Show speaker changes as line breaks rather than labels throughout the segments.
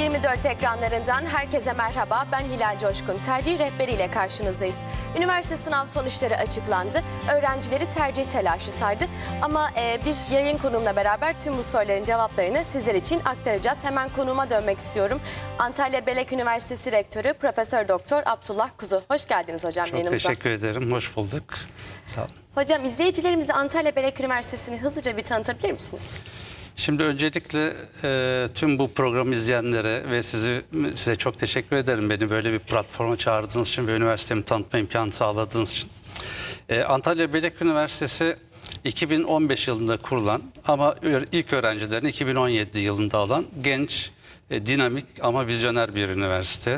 24 ekranlarından herkese merhaba. Ben Hilal Coşkun. Tercih rehberiyle karşınızdayız. Üniversite sınav sonuçları açıklandı. Öğrencileri tercih telaşı sardı. Ama biz yayın konuğumla beraber tüm bu soruların cevaplarını sizler için aktaracağız. Hemen konuğuma dönmek istiyorum. Antalya Belek Üniversitesi Rektörü Profesör Doktor Abdullah Kuzu. Hoş geldiniz hocam yayınımıza.
Çok teşekkür ederim. Hoş bulduk. Sağ olun.
Hocam izleyicilerimize Antalya Belek Üniversitesi'ni hızlıca bir tanıtabilir misiniz?
Şimdi öncelikle tüm bu programı izleyenlere ve size çok teşekkür ederim. Beni böyle bir platforma çağırdığınız için ve üniversitemi tanıtma imkanı sağladığınız için. Antalya Belek Üniversitesi 2015 yılında kurulan ama ilk öğrencilerini 2017 yılında alan genç, dinamik ama vizyoner bir üniversite.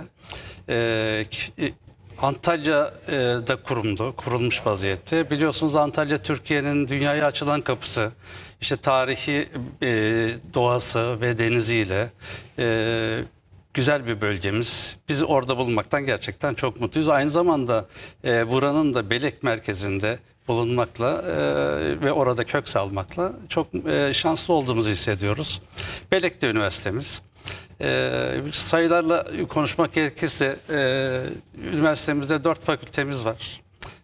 Antalya'da kurulmuş vaziyette. Biliyorsunuz Antalya Türkiye'nin dünyaya açılan kapısı. İşte tarihi, doğası ve deniziyle güzel bir bölgemiz. Bizi orada bulmaktan gerçekten çok mutluyuz. Aynı zamanda buranın da Belek merkezinde bulunmakla ve orada kök salmakla çok şanslı olduğumuzu hissediyoruz. Belek'te üniversitemiz. Sayılarla konuşmak gerekirse üniversitemizde 4 fakültemiz var.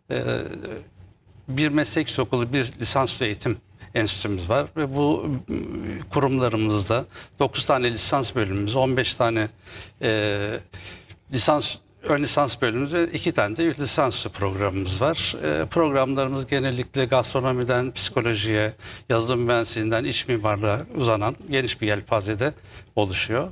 Bir meslek yüksekokulu, bir lisansüstü eğitim enstitümüz var ve bu kurumlarımızda 9 tane lisans bölümümüz, 15 tane ön lisans bölümümüz ve 2 tane de lisansüstü programımız var. Programlarımız genellikle gastronomiden psikolojiye, yazılım mühendisliğinden iç mimarlığa uzanan geniş bir yelpazede oluşuyor.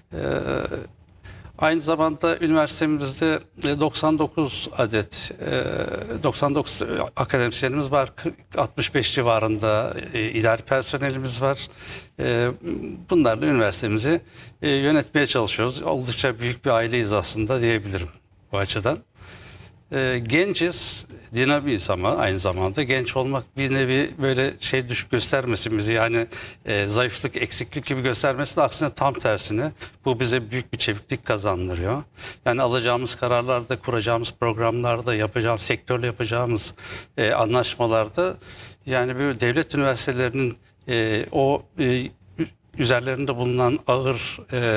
Aynı zamanda üniversitemizde 99 adet 99 akademisyenimiz var. 65 civarında idari personelimiz var. Bunlarla üniversitemizi yönetmeye çalışıyoruz. Oldukça büyük bir aileyiz aslında diyebilirim bu açıdan. Genciz, dinamiyiz ama aynı zamanda genç olmak bir nevi böyle göstermesin bizi, yani zayıflık, eksiklik gibi göstermesin de aksine tam tersine bu bize büyük bir çeviklik kazandırıyor. Yani alacağımız kararlarda, kuracağımız programlarda, sektörle yapacağımız anlaşmalarda, yani böyle devlet üniversitelerinin üzerlerinde bulunan ağır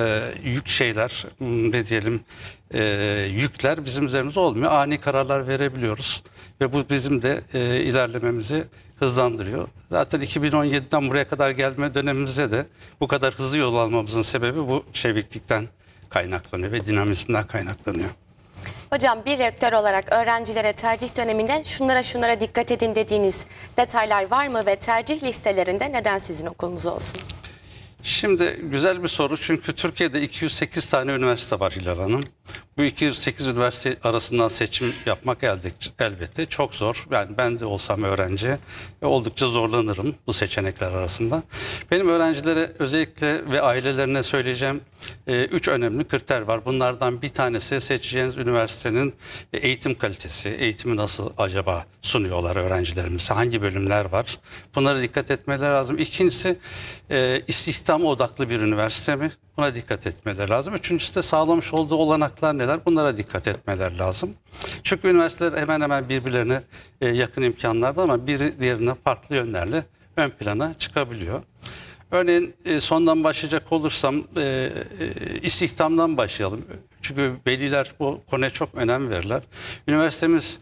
yükler bizim üzerimizde olmuyor. Ani kararlar verebiliyoruz ve bu bizim de ilerlememizi hızlandırıyor. Zaten 2017'den buraya kadar gelme dönemimizde de bu kadar hızlı yol almamızın sebebi bu çeviklikten kaynaklanıyor ve dinamizmden kaynaklanıyor.
Hocam bir rektör olarak öğrencilere tercih döneminde şunlara dikkat edin dediğiniz detaylar var mı ve tercih listelerinde neden sizin okulunuz olsun?
Şimdi güzel bir soru, çünkü Türkiye'de 208 tane üniversite var Hilal Hanım. Bu 208 üniversite arasından seçim yapmak elbette çok zor. Yani ben de olsam öğrenci oldukça zorlanırım bu seçenekler arasında. Benim öğrencilere özellikle ve ailelerine söyleyeceğim 3 önemli kriter var. Bunlardan bir tanesi seçeceğiniz üniversitenin eğitim kalitesi. Eğitimi nasıl acaba sunuyorlar öğrencilerimize? Hangi bölümler var? Bunlara dikkat etmeleri lazım. İkincisi istihdam odaklı bir üniversite mi? Buna dikkat etmeleri lazım. Üçüncüsü de sağlamış olduğu olanaklar neler? Bunlara dikkat etmeleri lazım. Çünkü üniversiteler hemen hemen birbirlerine yakın imkanlarda ama biri diğerine farklı yönlerle ön plana çıkabiliyor. Örneğin sondan başlayacak olursam istihdamdan başlayalım. Çünkü veliler bu konuya çok önem verirler. Üniversitemiz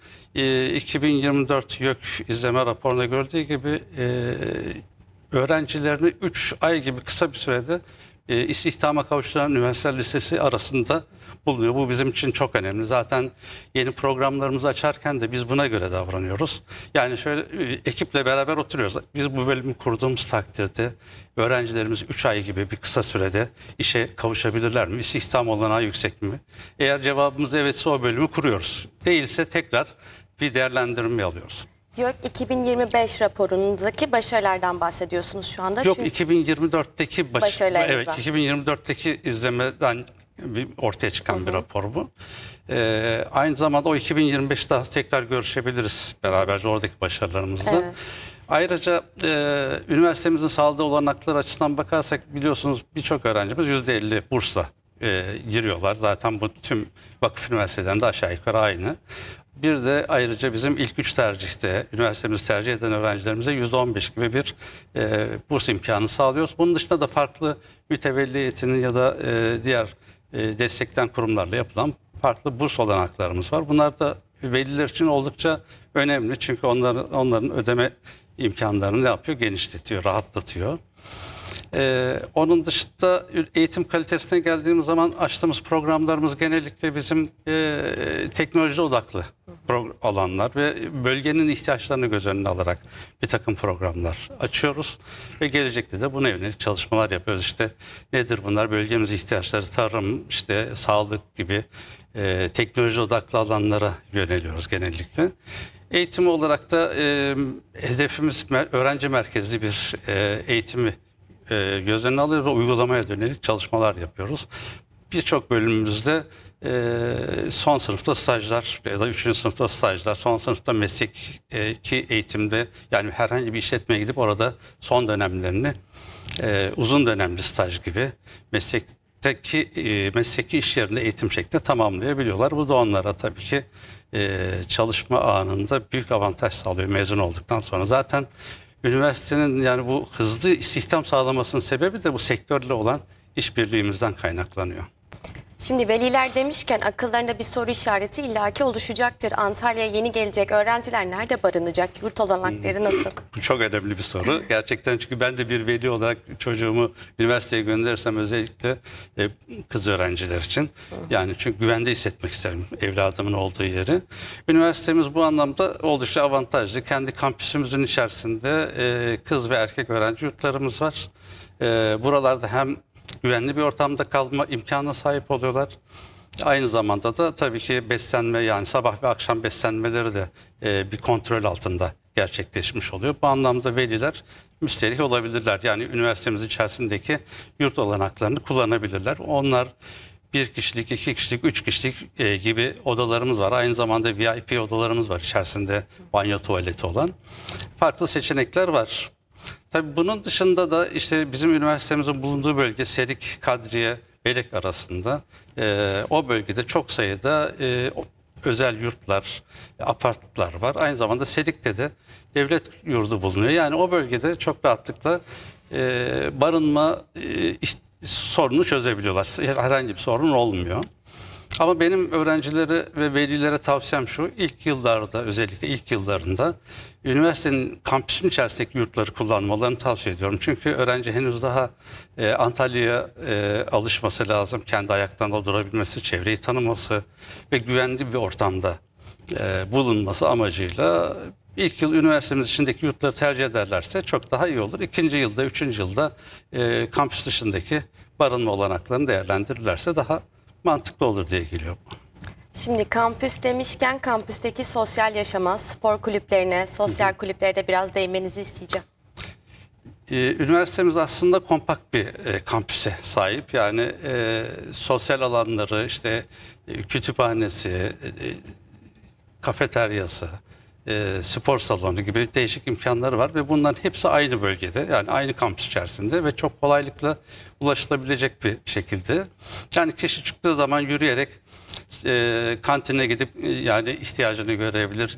2024 YÖK izleme raporuna gördüğü gibi öğrencilerini 3 ay gibi kısa bir sürede istihdama kavuşturan üniversiteler listesi arasında bulunuyor. Bu bizim için çok önemli. Zaten yeni programlarımızı açarken de biz buna göre davranıyoruz. Yani ekiple beraber oturuyoruz. Biz bu bölümü kurduğumuz takdirde öğrencilerimiz 3 ay gibi bir kısa sürede işe kavuşabilirler mi? İstihdam olanağı yüksek mi? Eğer cevabımız evetse o bölümü kuruyoruz. Değilse tekrar bir değerlendirme alıyoruz.
YÖK 2025 raporundaki başarılardan bahsediyorsunuz şu anda.
Yok, 2024'teki
başarılarınızdan.
Evet, 2024'teki izlemeden ortaya çıkan bir rapor bu. Aynı zamanda o 2025'te tekrar görüşebiliriz beraberce oradaki başarılarımızla. Evet. Ayrıca üniversitemizin sağladığı olanaklar açısından bakarsak biliyorsunuz birçok öğrencimiz %50 bursla giriyorlar. Zaten bu tüm vakıf üniversitelerinde aşağı yukarı aynı. Bir de ayrıca bizim ilk 3 tercihte üniversitemizi tercih eden öğrencilerimize %15 gibi bir burs imkanı sağlıyoruz. Bunun dışında da farklı mütevelli heyetinin ya da diğer destekten kurumlarla yapılan farklı burs olanaklarımız var. Bunlar da veliler için oldukça önemli. Çünkü onların ödeme imkanlarını ne yapıyor? Genişletiyor, rahatlatıyor. Onun dışında eğitim kalitesine geldiğimiz zaman açtığımız programlarımız genellikle bizim teknoloji odaklı alanlar ve bölgenin ihtiyaçlarını göz önüne alarak bir takım programlar açıyoruz ve gelecekte de buna yönelik çalışmalar yapıyoruz. İşte nedir bunlar? Bölgemizin ihtiyaçları, tarım, işte sağlık gibi teknoloji odaklı alanlara yöneliyoruz genellikle. Eğitim olarak da hedefimiz öğrenci merkezli bir eğitimi göz önüne alıyoruz ve uygulamaya dönelik çalışmalar yapıyoruz. Birçok bölümümüzde son sınıfta stajlar ya da 3. sınıfta stajlar, son sınıfta mesleki eğitimde, yani herhangi bir işletmeye gidip orada son dönemlerini uzun dönemli staj gibi mesleki iş yerinde eğitim şeklinde tamamlayabiliyorlar. Bu da onlara tabii ki çalışma anında büyük avantaj sağlıyor mezun olduktan sonra. Zaten üniversitenin yani bu hızlı istihdam sağlamasının sebebi de bu sektörle olan işbirliğimizden kaynaklanıyor.
Şimdi veliler demişken akıllarında bir soru işareti illaki oluşacaktır. Antalya'ya yeni gelecek öğrenciler nerede barınacak? Yurt olanakları nasıl?
Bu çok önemli bir soru. Gerçekten, çünkü ben de bir veli olarak çocuğumu üniversiteye gönderirsem özellikle kız öğrenciler için. Yani çünkü güvende hissetmek isterim evladımın olduğu yeri. Üniversitemiz bu anlamda oldukça avantajlı. Kendi kampüsümüzün içerisinde kız ve erkek öğrenci yurtlarımız var. Buralarda hem güvenli bir ortamda kalma imkanına sahip oluyorlar. Aynı zamanda da tabii ki beslenme, yani sabah ve akşam beslenmeleri de bir kontrol altında gerçekleşmiş oluyor. Bu anlamda veliler müsterih olabilirler. Yani üniversitemizin içerisindeki yurt olanaklarını kullanabilirler. Onlar 1 kişilik, 2 kişilik, 3 kişilik gibi odalarımız var. Aynı zamanda VIP odalarımız var içerisinde banyo, tuvaleti olan. Farklı seçenekler var. Tabii bunun dışında da işte bizim üniversitemizin bulunduğu bölge Serik, Kadriye, Belek arasında. O bölgede çok sayıda özel yurtlar, apartlar var. Aynı zamanda Serik'te de devlet yurdu bulunuyor. Yani o bölgede çok rahatlıkla barınma sorunu çözebiliyorlar. Herhangi bir sorun olmuyor. Ama benim öğrencilere ve velilere tavsiyem şu: ilk yıllarda, özellikle ilk yıllarında üniversitenin kampüsün içerisindeki yurtları kullanmalarını tavsiye ediyorum. Çünkü öğrenci henüz daha Antalya'ya alışması lazım. Kendi ayaklarında durabilmesi, çevreyi tanıması ve güvenli bir ortamda bulunması amacıyla ilk yıl üniversitemiz içindeki yurtları tercih ederlerse çok daha iyi olur. İkinci yılda, üçüncü yılda kampüs dışındaki barınma olanaklarını değerlendirirlerse daha mantıklı olur diye geliyor bu.
Şimdi kampüs demişken kampüsteki sosyal yaşama, spor kulüplerine, sosyal kulüplere de biraz değinmenizi isteyeceğim.
Üniversitemiz aslında kompakt bir kampüse sahip. Yani sosyal alanları, işte kütüphanesi, kafeteryası, spor salonu gibi değişik imkanları var ve bunların hepsi aynı bölgede, yani aynı kampüs içerisinde ve çok kolaylıkla ulaşılabilecek bir şekilde. Yani kişi çıktığı zaman yürüyerek kantine gidip yani ihtiyacını görebilir.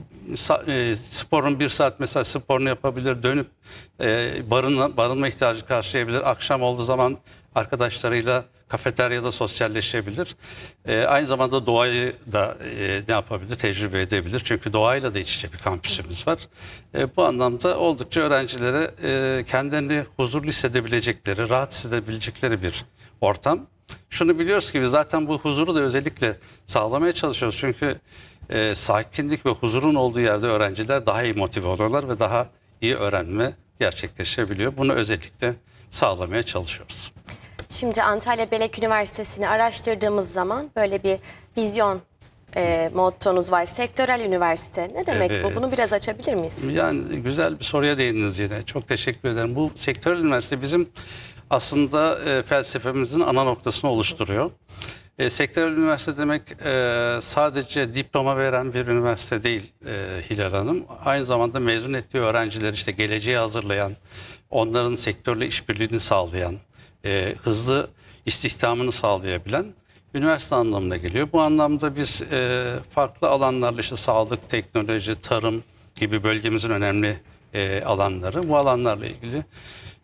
Sporun 1 saat mesela sporunu yapabilir, dönüp barınma ihtiyacı karşılayabilir. Akşam olduğu zaman arkadaşlarıyla kafeteryada sosyalleşebilir. Aynı zamanda doğayı da ne yapabilir? Tecrübe edebilir. Çünkü doğayla da iç içe bir kampüsümüz var. Bu anlamda oldukça öğrencilere kendilerini huzurlu hissedebilecekleri, rahat hissedebilecekleri bir ortam. Şunu biliyoruz ki biz zaten bu huzuru da özellikle sağlamaya çalışıyoruz. Çünkü sakinlik ve huzurun olduğu yerde öğrenciler daha iyi motive oluyorlar ve daha iyi öğrenme gerçekleşebiliyor. Bunu özellikle sağlamaya çalışıyoruz.
Şimdi Antalya Belek Üniversitesi'ni araştırdığımız zaman böyle bir vizyon mottonuz var. Sektörel üniversite. Ne demek
Evet.
bu? Bunu biraz açabilir miyiz?
Yani güzel bir soruya değindiniz yine. Çok teşekkür ederim. Bu sektörel üniversite bizim aslında felsefemizin ana noktasını oluşturuyor. Sektörel üniversite demek sadece diploma veren bir üniversite değil Hilal Hanım. Aynı zamanda mezun ettiği öğrencileri işte geleceğe hazırlayan, onların sektörle işbirliğini sağlayan, hızlı istihdamını sağlayabilen üniversite anlamına geliyor. Bu anlamda biz farklı alanlarla, işte sağlık, teknoloji, tarım gibi bölgemizin önemli alanları, bu alanlarla ilgili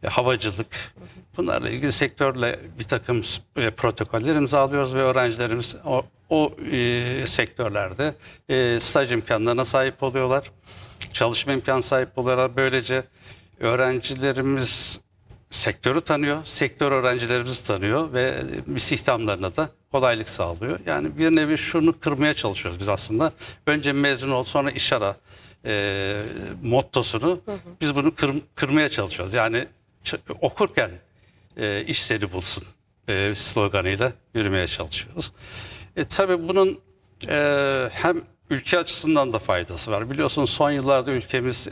havacılık. Bunlarla ilgili sektörle bir takım protokoller imzalıyoruz ve öğrencilerimiz o sektörlerde staj imkanlarına sahip oluyorlar. Çalışma imkanı sahip oluyorlar. Böylece öğrencilerimiz sektörü tanıyor, sektör öğrencilerimizi tanıyor ve istihdamlarına da kolaylık sağlıyor. Yani bir nevi şunu kırmaya çalışıyoruz biz aslında. Önce mezun ol, sonra iş ara mottosunu biz bunu kırmaya çalışıyoruz. Yani okurken iş seni bulsun sloganıyla yürümeye çalışıyoruz. Tabii bunun hem ülke açısından da faydası var. Biliyorsunuz son yıllarda ülkemiz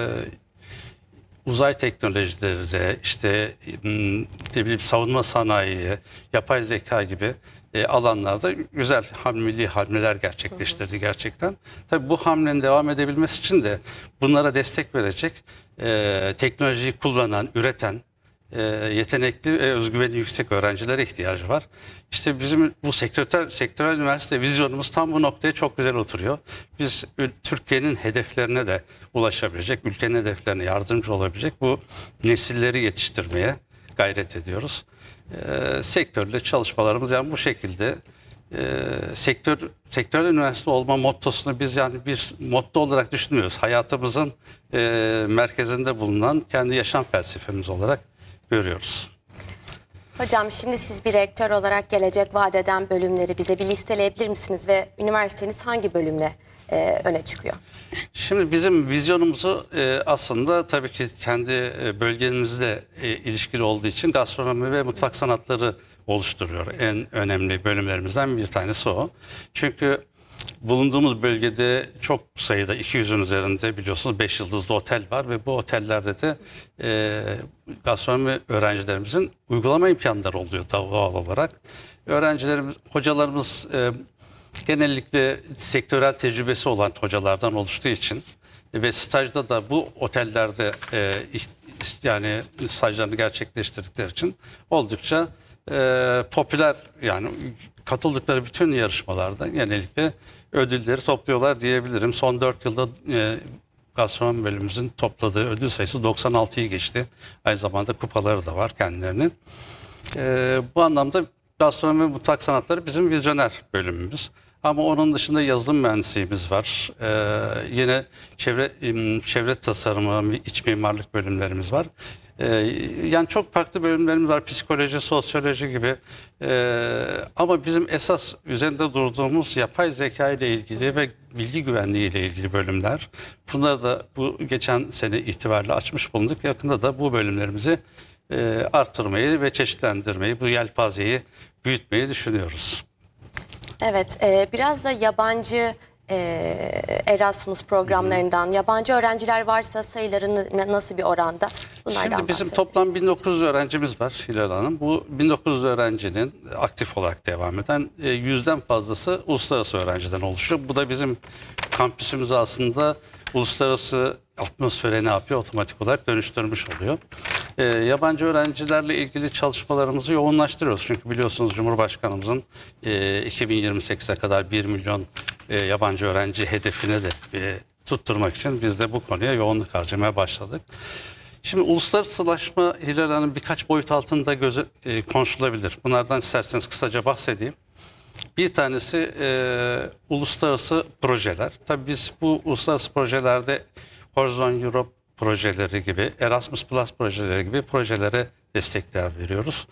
uzay teknolojileri, işte ne bileyim savunma sanayi, yapay zeka gibi alanlarda güzel milli hamleler gerçekleştirdi gerçekten. Tabii bu hamlenin devam edebilmesi için de bunlara destek verecek teknolojiyi kullanan, üreten, yetenekli ve özgüveni yüksek öğrencilere ihtiyacı var. İşte bizim bu sektörel üniversite vizyonumuz tam bu noktaya çok güzel oturuyor. Biz Türkiye'nin hedeflerine de ulaşabilecek, ülkenin hedeflerine yardımcı olabilecek bu nesilleri yetiştirmeye gayret ediyoruz. Sektörle çalışmalarımız yani bu şekilde sektörel üniversite olma mottosunu biz yani bir motto olarak düşünmüyoruz. Hayatımızın merkezinde bulunan kendi yaşam felsefemiz olarak görüyoruz.
Hocam şimdi siz bir rektör olarak gelecek vaat eden bölümleri bize bir listeleyebilir misiniz ve üniversiteniz hangi bölümle öne çıkıyor?
Şimdi bizim vizyonumuzu aslında tabii ki kendi bölgemizle ilişkili olduğu için gastronomi ve mutfak sanatları oluşturuyor. En önemli bölümlerimizden bir tanesi o. Çünkü bulunduğumuz bölgede çok sayıda 200'ün üzerinde biliyorsunuz 5 yıldızlı otel var ve bu otellerde de gastronomi öğrencilerimizin uygulama imkanları oluyor doğal olarak. Hocalarımız genellikle sektörel tecrübesi olan hocalardan oluştuğu için ve stajda da bu otellerde yani stajlarını gerçekleştirdikleri için oldukça popüler yani katıldıkları bütün yarışmalarda genellikle ödülleri topluyorlar diyebilirim. Son 4 yılda gastronomi bölümümüzün topladığı ödül sayısı 96'yı geçti. Aynı zamanda kupaları da var kendilerinin. Bu anlamda gastronomi ve mutfak sanatları bizim vizyoner bölümümüz. Ama onun dışında yazılım mühendisliğimiz var. Yine çevre tasarımı, iç mimarlık bölümlerimiz var. Yani çok farklı bölümlerimiz var. Psikoloji, sosyoloji gibi. Ama bizim esas üzerinde durduğumuz yapay zeka ile ilgili ve bilgi güvenliği ile ilgili bölümler. Bunları da bu geçen sene itibariyle açmış bulunduk. Yakında da bu bölümlerimizi artırmayı ve çeşitlendirmeyi, bu yelpazeyi büyütmeyi düşünüyoruz.
Evet, biraz da yabancı Erasmus programlarından yabancı öğrenciler varsa sayıları nasıl bir oranda? Bunlardan
Şimdi bizim toplam 1900 öğrencimiz var Hilal Hanım. Bu 1900 öğrencinin aktif olarak devam eden 100'den fazlası uluslararası öğrenciden oluşuyor. Bu da bizim kampüsümüzü aslında uluslararası atmosfere ne yapıyor? Otomatik olarak dönüştürmüş oluyor. Yabancı öğrencilerle ilgili çalışmalarımızı yoğunlaştırıyoruz. Çünkü biliyorsunuz Cumhurbaşkanımızın 2028'e kadar 1 milyon yabancı öğrenci hedefine de tutturmak için biz de bu konuya yoğunluk harcamaya başladık. Şimdi uluslararasılaşma Hilal Hanım birkaç boyut altında konuşulabilir. Bunlardan isterseniz kısaca bahsedeyim. Bir tanesi uluslararası projeler. Tabii biz bu uluslararası projelerde Horizon Europe projeleri gibi, Erasmus Plus projeleri gibi projelere destekler veriyoruz.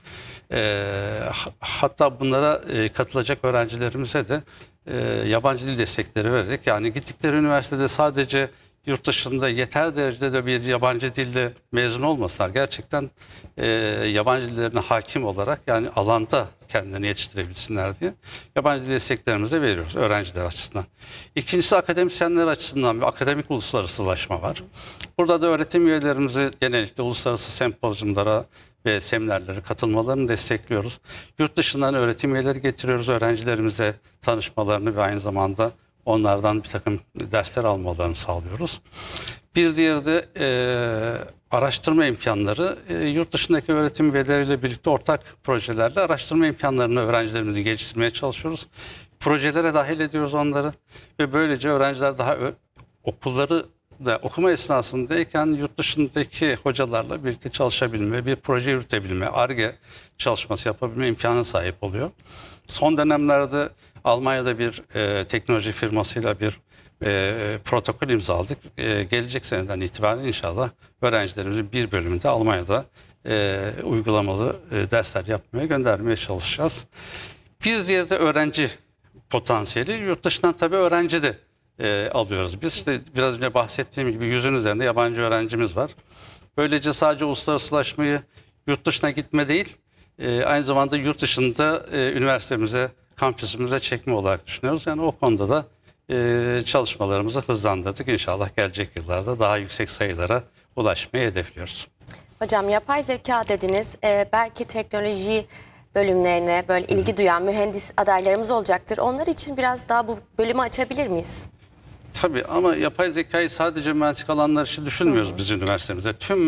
Hatta bunlara katılacak öğrencilerimize de yabancı dil destekleri vererek yani gittikleri üniversitede sadece yurt dışında yeter derecede de bir yabancı dilde mezun olmasınlar. Gerçekten yabancı dillerine hakim olarak yani alanda kendini yetiştirebilsinler diye yabancı dil desteklerimizi de veriyoruz öğrenciler açısından. İkincisi akademisyenler açısından bir akademik uluslararasılaşma var. Burada da öğretim üyelerimizi genellikle uluslararası sempozyumlara ve seminerlere katılmalarını destekliyoruz. Yurt dışından öğretim üyeleri getiriyoruz. Öğrencilerimize tanışmalarını ve aynı zamanda onlardan bir takım dersler almalarını sağlıyoruz. Bir diğeri de araştırma imkanları. Yurt dışındaki öğretim üyeleriyle birlikte ortak projelerle araştırma imkanlarını öğrencilerimizi geliştirmeye çalışıyoruz. Projelere dahil ediyoruz onları ve böylece öğrenciler daha okulları da okuma esnasındayken yurt dışındaki hocalarla birlikte çalışabilme, bir proje yürütebilme, Ar-Ge çalışması yapabilme imkanı sahip oluyor. Son dönemlerde Almanya'da bir teknoloji firmasıyla bir protokol imzaladık. Gelecek seneden itibaren inşallah öğrencilerimizin bir bölümünde Almanya'da uygulamalı dersler yapmaya göndermeye çalışacağız. Bir diğer de öğrenci potansiyeli. Yurt dışından tabii öğrenci de alıyoruz. Biz işte biraz önce bahsettiğim gibi 100'ün üzerinde yabancı öğrencimiz var. Böylece sadece uluslararasılaşmayı yurt dışına gitme değil, aynı zamanda yurt dışında üniversitemize, kampüsümüze çekme olarak düşünüyoruz. Yani o konuda da çalışmalarımızı hızlandırdık. İnşallah gelecek yıllarda daha yüksek sayılara ulaşmayı hedefliyoruz.
Hocam yapay zeka dediniz. Belki teknoloji bölümlerine böyle ilgi duyan mühendis adaylarımız olacaktır. Onlar için biraz daha bu bölümü açabilir miyiz?
Tabii ama yapay zekayı sadece mühendislik alanlar için düşünmüyoruz biz üniversitemizde. Tüm